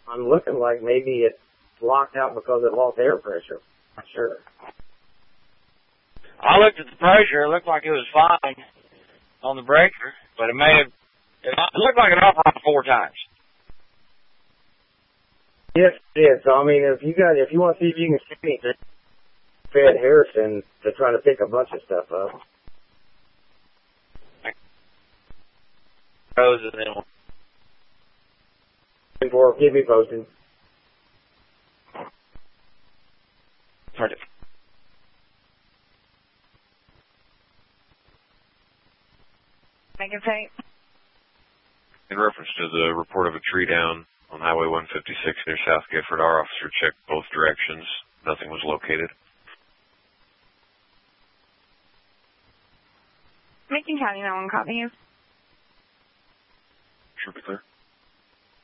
I'm looking like maybe it's locked out because it lost air pressure. Not sure. I looked at the pressure. It looked like it was fine on the breaker, but it looked like it operated 4 times. Yes, it is. So I mean, if you want to see if you can see anything, Fed Harrison to try to pick a bunch of stuff up. Keep me posted. Make it take. In reference to the report of a tree down on Highway 156 near South Gifford, our officer checked both directions. Nothing was located. Macon County, no one copies. Should be clear.